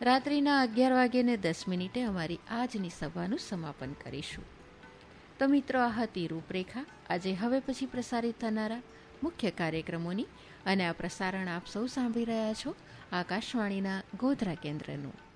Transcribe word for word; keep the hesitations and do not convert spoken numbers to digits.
રાત્રિના અગિયાર વાગ્યાને દસ મિનિટે અમારી આજની સભાનું સમાપન કરીશું. તો મિત્રો, આ હતી રૂપરેખા આજે હવે પછી પ્રસારિત થનારા મુખ્ય કાર્યક્રમોની, અને આ પ્રસારણ આપ સૌ સાંભળી રહ્યા છો આકાશવાણીના ગોધરા કેન્દ્રનું.